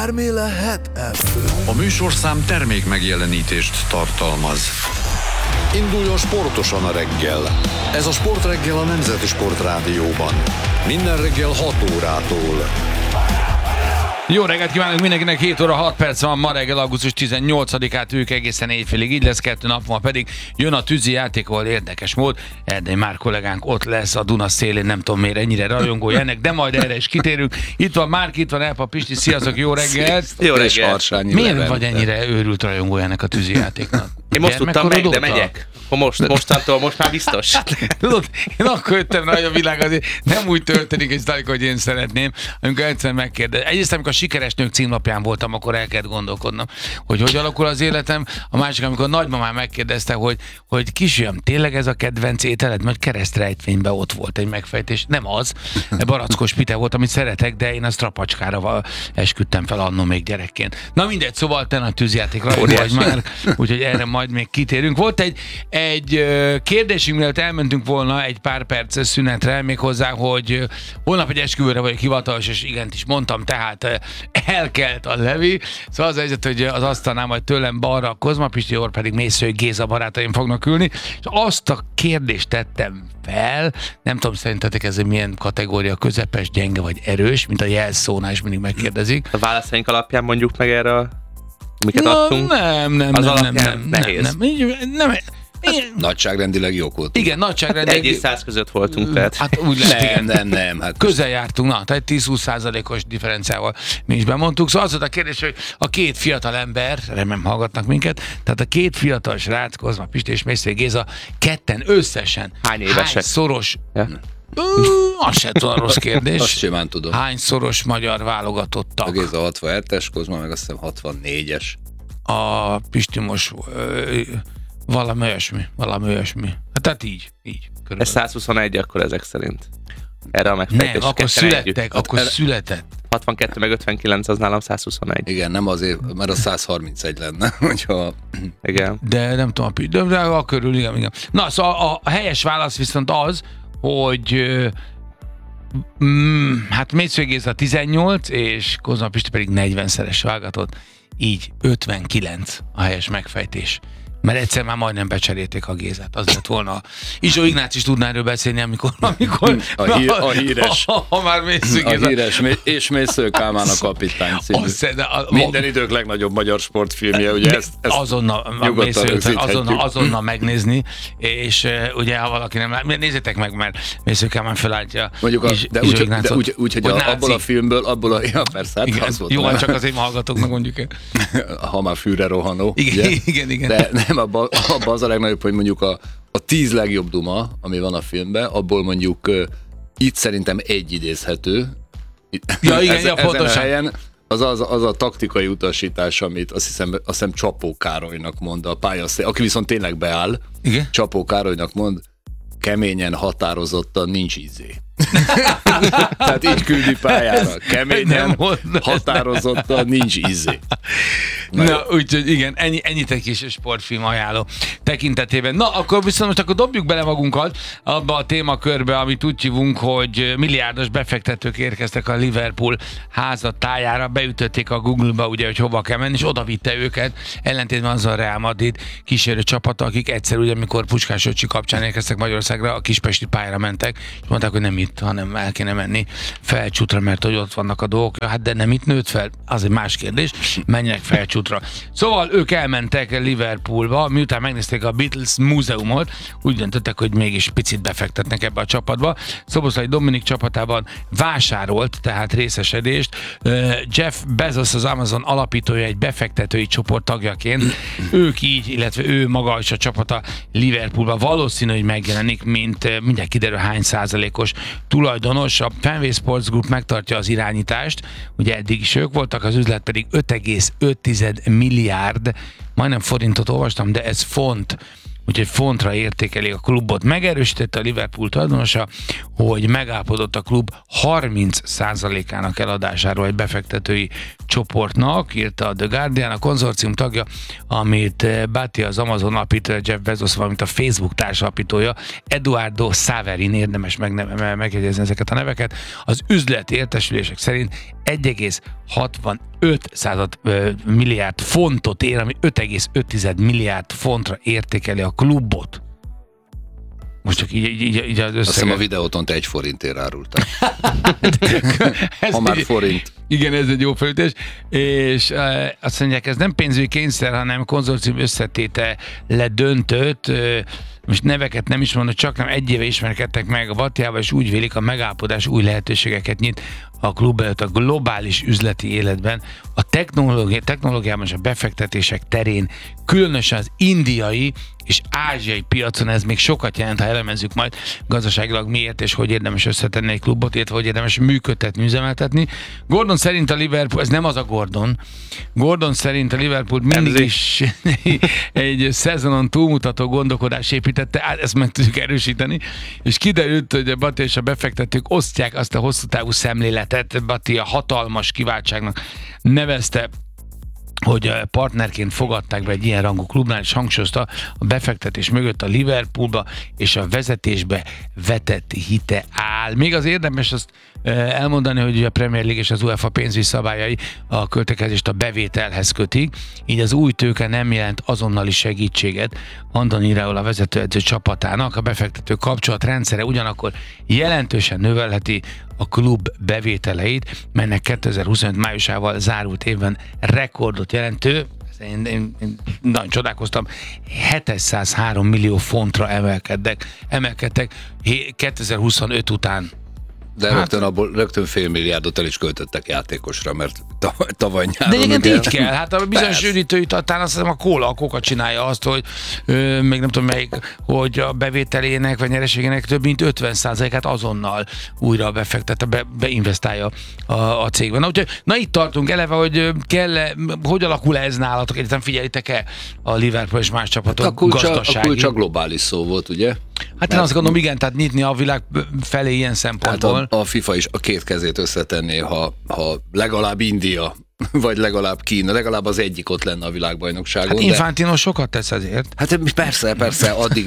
bármi lehet ebből. A műsorszám termék megjelenítést tartalmaz. Induljon sportosan a reggel. Ez a Sportreggel a Nemzeti Sportrádióban. Minden reggel 6 órától. Jó reggelt kívánok mindenkinek, 7 óra 6 perc van, ma reggel augusztus 18-át, ők egészen éjfélig, így lesz, 2 nap van pedig jön a tűzi játékval érdekes mód. Erdély Márk kollégánk ott lesz a Duna szélén, nem tudom miért ennyire rajongója ennek, de majd erre is kitérünk. Itt van Márk, itt van Elpa Pisti, sziasztok, jó reggelt! Jó reggelt! Miért vagy ennyire őrült rajongója ennek a tűzi játéknak? Én most tudtam meg, de megyek. Mostantól most már biztos. Tudod, én akkor jöttem rá, hogy a világ azért nem úgy történik, hogy én szeretném, amikor egyszer megkérdez. Egyrészt, amikor a Sikeres Nők címlapján voltam, akkor el kellett gondolkodnom, hogy alakul az életem. A másik, amikor a nagymamám megkérdezte, hogy kisfiam, tényleg ez a kedvenc ételed? Majd keresztrejtvényben ott volt egy megfejtés. Nem az, barackos pite volt, amit szeretek, de én a strapacskára esküdtem fel annó még gyerekként. Na mindegy, szóval te a tűzjátékra vagy már, úgyhogy erre majd még kitérünk. Volt egy kérdésünk, mielőtt elmentünk volna egy pár perces szünetre, méghozzá, hogy holnap egy esküvőre vagyok hivatalos, és igent is mondtam, tehát elkelt a Levi. Szóval az a helyzet, hogy az asztalnál majd tőlem balra a Kozma Pisti, orr pedig Mészői Géza barátaim fognak ülni, és azt a kérdést tettem fel, nem tudom szerintetek ez milyen kategória, közepes, gyenge vagy erős, mint a jelszónál is mindig megkérdezik. A válaszaink alapján mondjuk meg erre, miket adtunk? Nem. Nagyságrendileg jók voltunk. Igen, nagyságrendileg. 1 és 100 között voltunk, tehát. Hát úgy lehet, nem. Hát közel jártunk, tehát 10-20%-os differenciával mi is bemondtuk. Szóval az volt a kérdés, hogy a két fiatal ember, remélem hallgatnak minket, tehát a két fiatal srác, Kozma Pisti és Mészői Géza, ketten összesen hány évesek? Hányszoros... Ja? Az se tudom, rossz kérdés. Azt simán tudom. Hányszoros magyar válogatottak? A Géza 67-es, Kozma meg azt hiszem 64-es. A Pisti most valami olyasmi. Hát tehát így. Ez 121 akkor ezek szerint. Erre a megfejtés. Nem, akkor született. 62 meg 59 az nálam 121. Igen, nem azért, mert a 131 lenne, hogyha... Igen. De nem tudom, de a körül, igen. Na, szóval a helyes válasz viszont az, hogy hát Mészői Géza 18, és Kozma Pisti pedig 40-szeres válogatott, így 59 a helyes megfejtés. Mert egyszer már majdnem becserélték a Gézát. Az lett volna. Izsó Ignác is tudná erről beszélni, amikor a híres. Ha már Mészői Géza. A híres, és Mészői Kálmán a kapitány című. Minden idők legnagyobb magyar sportfilmje, ugye ezt azonnal megnézni, és ugye, ha valaki nem lát, nézzétek meg, mert Mészői Kálmán felállítja. Mondjuk, de úgy, hogy abból a filmből, ja persze, hát igen, az volt. Jó, csak azért hallgatóknak mondjuk el. Ha már fűre rohanó. Igen. De nem, abban az a legnagyobb, hogy mondjuk a 10 legjobb duma, ami van a filmben, abból mondjuk itt szerintem egy idézhető. Ja, igen, pontosan. Helyen, az a taktikai utasítás, amit azt hiszem Csapó Károlynak mond a pályasztél, aki viszont tényleg beáll. Igen? Csapó Károlynak mond, keményen, határozottan nincs ízé. Tehát így küldi pályára. Keményen, határozottan nincs ízé. Na, úgyhogy igen, ennyit egy kis sportfilm ajánló tekintetében. Na, akkor viszont most dobjuk bele magunkat abba a témakörbe, amit úgy hívunk, hogy milliárdos befektetők érkeztek a Liverpool házatájára, beütötték a Google-ba, ugye, hogy hova kell menni, és oda vitte őket, ellentétben az a Real Madrid kísérő csapata, akik egyszer, ugye, amikor Puskás öccsi kapcsán érkeztek Magyarországra, a kispesti pályára mentek, és mondták, hogy nem itt, hanem el kéne menni Felcsútra, mert hogy ott vannak a dolgok. Hát de nem itt nőtt fel, az egy más kérdés, menjenek Felcsútra. Szóval ők elmentek Liverpoolba, miután megnézték a Beatles múzeumot, úgy döntöttek, hogy mégis picit befektetnek ebbe a csapatba. Szoboszlai Dominik csapatában vásárolt, tehát részesedést. Jeff Bezos, az Amazon alapítója, egy befektetői csoport tagjaként. Ők így, illetve ő maga és a csapata Liverpoolba valószínű, hogy megjelenik, mint mindjárt kiderül hány százalékos tulajdonos. A Fenway Sports Group megtartja az irányítást, ugye eddig is ők voltak, az üzlet pedig 5,5 milliárd, majdnem forintot olvastam, de ez font, úgyhogy fontra értékeli a klubot. Megerősítette a Liverpool tulajdonosa, hogy megállapodott a klub 30%-ának eladásáról egy befektetői csoportnak, írta a The Guardian, a konzorcium tagja, amit Bati az Amazon alapítója, Jeff Bezos, valamint a Facebook társalapítója, Eduardo Saverin, érdemes megjegyezni ezeket a neveket, az üzleti értesülések szerint milliárd fontot ér, ami 5,5 milliárd fontra értékeli a klubot. Most csak így az összeget. Azt hiszem a videóton te 1 forintért árultál. Ha már forint. Igen, ez egy jó felütés. És azt mondják, ez nem pénzügyi kényszer, hanem konzorcium összetétele döntött. Most neveket nem is mondom, csak nem egy éve ismerkedtek meg a Batjával, és úgy vélik, a megállapodás új lehetőségeket nyit a klub előtt a globális üzleti életben, a technológiában és a befektetések terén, különösen az indiai és ázsiai piacon ez még sokat jelent, ha elemezzük majd gazdaságilag miért és hogy érdemes összetenni egy klubot, illetve hogy érdemes működtetni, üzemeltetni. Gordon szerint a Liverpool, ez nem az a Gordon szerint a Liverpool mindig is egy szezonon túlmutató gondolkodás építette, ezt meg tudjuk erősíteni, és kiderült, hogy a Bati és a befektetők osztják azt a hosszú távú szemléletet. Bati a hatalmas kiváltságnak nevezte, hogy partnerként fogadták be egy ilyen rangú klubnál, és hangsúlyozta a befektetés mögött a Liverpoolba és a vezetésbe vetett hite áll. Még az érdemes azt elmondani, hogy a Premier League és az UEFA pénzügyi szabályai a költekezést a bevételhez kötik, így az új tőke nem jelent azonnali segítséget Andoni Iraola vezetőedző csapatának. A befektető kapcsolatrendszere ugyanakkor jelentősen növelheti a klub bevételeit, melynek 2025 májusával zárult évben rekordot jelentő, én nagyon csodálkoztam, 703 millió fontra emelkedtek 2025 után. De rögtön fél milliárdot el is költöttek játékosra, mert tavaly nyáron... De egyébként így kell, hát a bizonyos üdítőitatán azt hiszem a Coca csinálja azt, hogy még nem tudom melyik, hogy a bevételének vagy nyereségének több mint 50%-át azonnal újra befektet, beinvestálja a cégben. Úgyhogy, na itt tartunk eleve, hogy hogy alakul ez nálatok? Egyáltalán figyelitek-e a Liverpool és más csapatok gazdasági? A kulcs a globális szó volt, ugye? Hát én azt gondolom, igen, tehát nyitni a világ felé ilyen szempontból. Hát a FIFA is a két kezét összetenné, ha legalább India, vagy legalább Kína, legalább az egyik ott lenne a világbajnokságon. Hát Infantino sokat tesz ezért. Hát persze, addig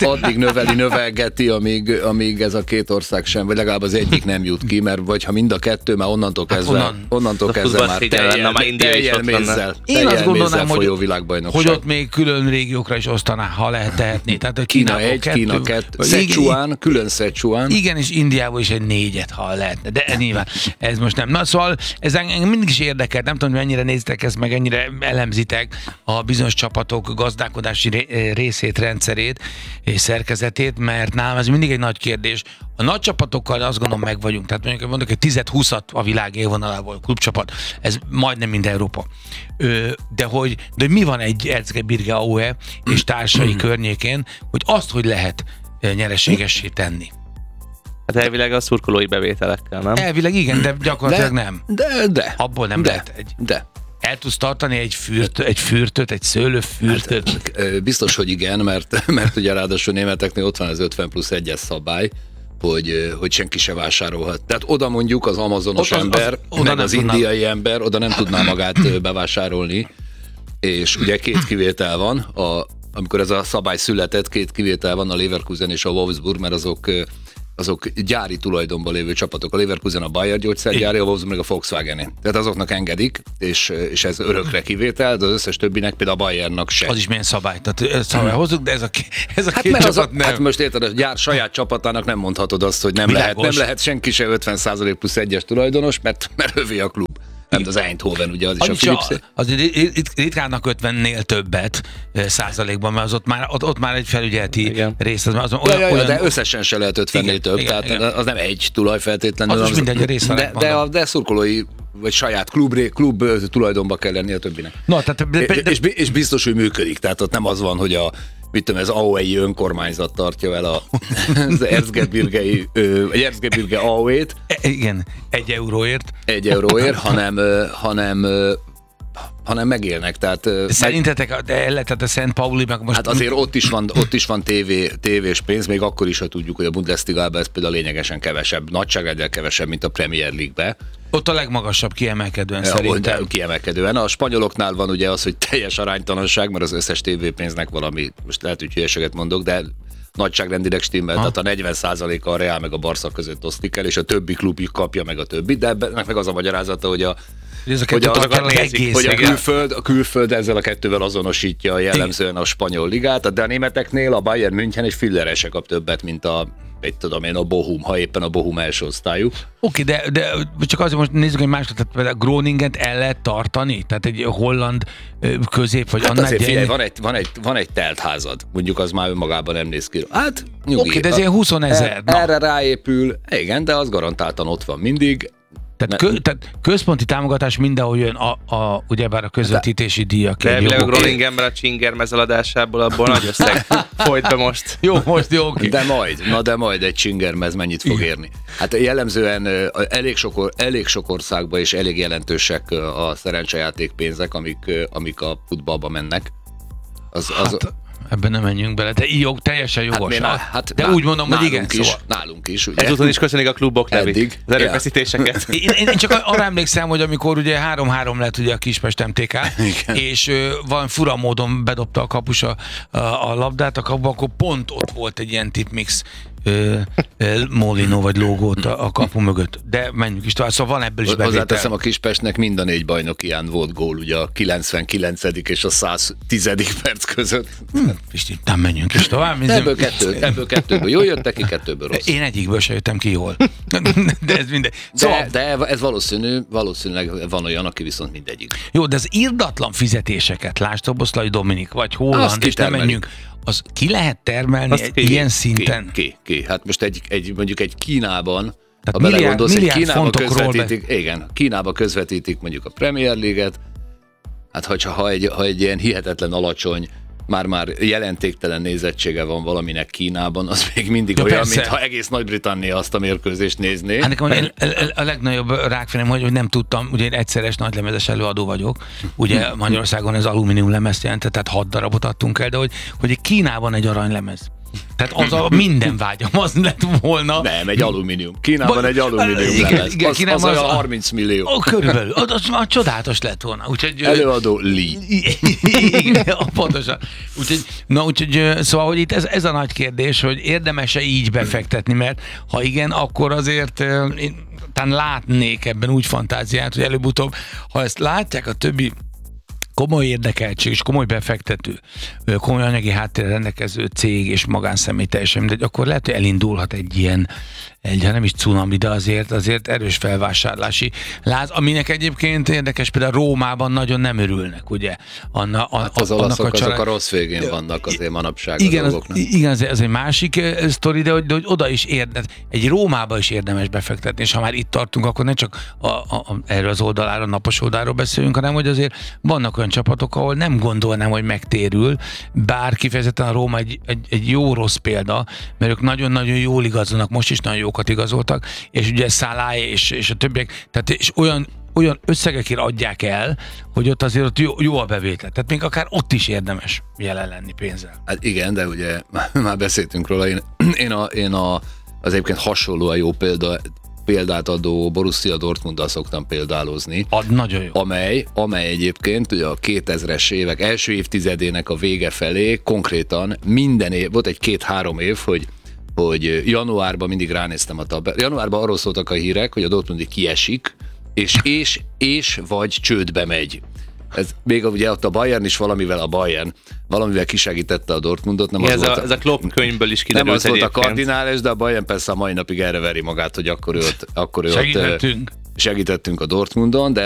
növelgeti, amíg ez a két ország sem, vagy legalább az egyik nem jut ki, mert vagy ha mind a kettő, mert onnantól kezdve már teljel mézzel folyó világbajnokság. Hogy ott még külön régiókra is osztaná, ha lehet tehetni. Tehát Kína 1, Kína 2, Szecsuán, külön Szecsuán. Igen, és Indiából is egy 4-et, ha lehetne. De nyilván ez most nem. Na szóval ez engem mindig is érdekel. Nem tudom, mennyire nézitek ezt, meg ennyire elemzitek a bizonyos csapatok gazdálkodási részét, rendszerét és szerkezetét, mert nálam ez mindig egy nagy kérdés. A nagy csapatokkal azt gondolom meg vagyunk. Tehát mondjuk hogy 10-20-at a világ élvonalából klubcsapat, ez majdnem mind Európa. De hogy mi van egy Erzgebirge Aue és társai környékén, hogy azt, hogy lehet nyereségessé tenni. Hát elvileg a szurkolói bevételekkel, nem? Elvileg igen, de gyakorlatilag nem. De. Abból nem lehet egy... De. El tudsz tartani egy fürtöt, egy szőlőfürtöt? Hát, biztos, hogy igen, mert ugye ráadásul németeknél ott van az 50+1-es szabály, hogy senki se vásárolhat. Tehát oda mondjuk az amazonos ember, meg az indiai ember, oda nem tudná magát bevásárolni, és ugye két kivétel van, amikor ez a szabály született, két kivétel van, a Leverkusen és a Wolfsburg, mert azok gyári tulajdonban lévő csapatok. A Leverkusen a Bayer gyógyszergyári, a Wolfsburg meg a Volkswagen-é. Tehát azoknak engedik, és ez örökre kivétel, de az összes többinek, például a Bayernnak se. Az is milyen szabály. Tehát szabály hozzuk, de ez a két csapat nem. Hát most érted, a gyár saját csapatának nem mondhatod azt, hogy nem lehet senki se 50%+1-es tulajdonos, mert övé a klub. Nem, az Eindhoven, ugye, az is a Philips. Az ritkánnak 50-nél többet százalékban, mert az ott már egy felügyeleti rész. De összesen se lehet 50-nél több, tehát az nem egy tulaj feltétlenül. Az is mindegy, a részben. De szurkolói vagy saját klub tulajdonba kell lenni a többinek. No, tehát, és biztos, hogy működik. Tehát ott nem az van, hogy ez Aue-i önkormányzat tartja el az Erzgebirge Aue-t. Igen, 1 euróért. 1 euróért, hanem megélnek. Tehát, szerintetek tehát a Szent Pauli meg most... Hát azért ott is van tévés pénz, még akkor is, ha tudjuk, hogy a Bundesligában ez például lényegesen kevesebb, nagyságrenddel kevesebb, mint a Premier League-be. Ott a legmagasabb kiemelkedően szerintem. Kiemelkedően. A spanyoloknál van ugye az, hogy teljes aránytalanság, mert az összes tévépénznek valami, most lehet, hogy hülyeséget mondok, de nagyságrendileg stimmel, tehát a 40%-a a Real meg a Barca között osztik el, és a többi klub kapja meg a többit, de ennek meg az a magyarázata, hogy a hogy ez a kettő tartja az egész. Hogy a külföld ezzel a kettővel azonosítja jellemzően a spanyol ligát, de a németeknél a Bayern München egy fillere se kap többet, mint a Bochum, ha éppen a Bochum első osztályú. Oké, de csak azért most nézzük egy másikat, tehát például Groninget el lehet tartani? Tehát egy holland közép, vagy hát annál azért figyelj, van egy teltházad, mondjuk az már önmagában nem néz ki. Hát nyugi. Oké, de ez ilyen 20 000. Erre ráépül, igen, de az garantáltan ott van mindig. Tehát központi támogatás mindenhol jön ugyebár a közvetítési díjak. De elvileg a Groningenben a Csinger mezeladásából abból nagy összeg folyt be most. Jó, oké. De majd egy Csingermez mennyit fog érni. Hát jellemzően elég sok országban és elég jelentősek a szerencsejáték pénzek, amik a futballba mennek. Ebben nem menjünk bele, de teljesen jogos. De úgy mondom, hogy igen. Nálunk is. Ugye? Ezúton is köszönik a klubok nevét, az erőfeszítéseket. Én csak arra emlékszem, hogy amikor ugye 3-3 lett ugye a Kispest MTK, és valami fura módon bedobta a kapus a labdát a kapuba, akkor pont ott volt egy ilyen tipmix Molino vagy logót a kapu mögött. De menjünk is tovább, szóval van ebből is bevétel. Hozzáteszem, a Kispestnek mind a 4 bajnokián volt gól, ugye a 99. és a 110. perc között. Pisti, nem menjünk is tovább. Ebből kettőből jól jöttek ki, kettőből rossz. Én egyikből se jöttem ki jól. De ez minden. De ez valószínűleg van olyan, aki viszont mindegyik. Jó, de az irdatlan fizetéseket, lásd Szoboszlai Dominik, vagy Holland, és nem menjünk. Az ki lehet termelni ilyen szinten? Ki. Hát most mondjuk egy Kínában, ha belegondolsz, hogy Kínába közvetítik mondjuk a Premier League-et, hát ha egy ilyen hihetetlen alacsony, már jelentéktelen nézettsége van valaminek Kínában, az még mindig olyan, mintha egész Nagy-Britannia azt a mérkőzést nézné. Hát nekem a legnagyobb rákfenem, hogy nem tudtam, ugye én egyszeres nagylemezes előadó vagyok, ugye Magyarországon ez alumínium lemezt jelentett, tehát 6 darabot adtunk el, de hogy Kínában egy aranylemez. Tehát az a minden vágyam, az lett volna. Nem, egy alumínium. Kínában egy alumínium lemez. Az olyan 30 millió. Körülbelül. Az már csodálatos lett volna. Előadó Lee. Igen, pontosan. Úgyhogy szóval, hogy itt ez a nagy kérdés, hogy érdemes-e így befektetni, mert ha igen, akkor azért én talán látnék ebben úgy fantáziát, hogy előbb-utóbb, ha ezt látják a többi komoly érdekeltség és komoly befektető, komoly anyagi háttérre rendelkező cég és magánszemély teljesen mindegy, akkor lehet, hogy elindulhat egy ilyen, ha nem is cunami, de azért erős felvásárlási láz, aminek egyébként érdekes, például Rómában nagyon nem örülnek, ugye? Az olaszok azok a rossz végén vannak azért manapság a dolgoknak. Igen, ez egy másik sztori, de hogy oda is egy Rómába is érdemes befektetni, és ha már itt tartunk, akkor ne csak erről az oldaláról, napos oldalról beszélünk, hanem hogy azért vannak olyan csapatok, ahol nem gondolnám, hogy megtérül, bár kifejezetten a Róma egy jó-rossz példa, mert ők nagyon-nagyon jól igazolnak, most is nagyon jókat igazoltak, és ugye Salah és a többiek, tehát és olyan összegekért adják el, hogy ott azért jó a bevétel. Tehát még akár ott is érdemes jelen lenni pénzzel. Hát igen, de ugye már beszéltünk róla, én az egyébként hasonlóan jó példát adó Borussia Dortmunddal szoktam példálozni. Nagyon jó. Amely egyébként ugye a 2000-es évek első évtizedének a vége felé konkrétan minden év, volt egy 2-3 év, hogy januárban mindig ránéztem a tabellát. Januárban arról szóltak a hírek, hogy a Dortmundi kiesik, és vagy csődbe megy. Ez még ugye ott a Bayern is valamivel kisegítette a Dortmundot. Nem ez a Klopp könyvből is kiderült. Nem az volt a kardinális, de a Bayern persze a mai napig erre veri magát, hogy akkor ő ott segítettünk a Dortmundon, de